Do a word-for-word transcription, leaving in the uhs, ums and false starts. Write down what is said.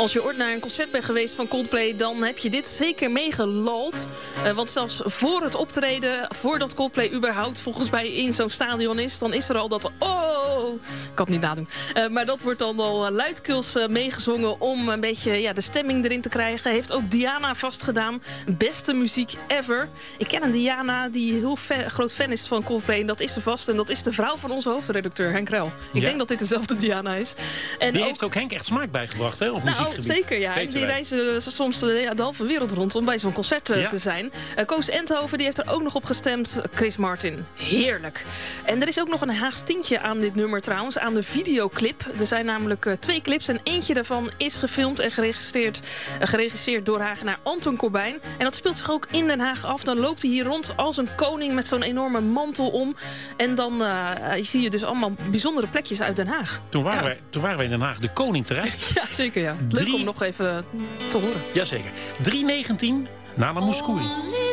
Als je ooit naar een concert bent geweest van Coldplay, dan heb je dit zeker meegelald. Uh, want zelfs voor het optreden, voordat Coldplay überhaupt volgens mij in zo'n stadion is, dan is er al dat... Oh, ik kan het niet nadoen. Uh, maar dat wordt dan al luidkeels uh, meegezongen om een beetje ja, de stemming erin te krijgen. Heeft ook Diana vastgedaan. Beste muziek ever. Ik ken een Diana die heel fan, groot fan is van Coldplay. En dat is ze vast. En dat is de vrouw van onze hoofdredacteur, Henk Ruil. Ik ja. denk dat dit dezelfde Diana is. En die ook... heeft ook Henk echt smaak bijgebracht, hè, op nou, muziekgebied. Zeker, ja. Die reizen soms uh, ja, de halve wereld rond om bij zo'n concert uh, ja. te zijn. Uh, Koos Endhoven die heeft er ook nog op gestemd. Chris Martin. Heerlijk. En er is ook nog een Haags tintje aan dit nummer trouwens. Aan de videoclip. Er zijn namelijk uh, twee clips. En eentje daarvan is gefilmd en geregisseerd, uh, geregisseerd door Hagenaar Anton Corbijn. En dat speelt zich ook in Den Haag af. Dan loopt hij hier rond als een koning met zo'n enorme mantel om. En dan uh, zie je dus allemaal bijzondere plekjes uit Den Haag. Toen waren, ja. wij, toen waren wij in Den Haag de koning terecht. Ja, zeker ja. Leuk Drie... om nog even te horen. Jazeker. drie negentien Nana Mouskouri.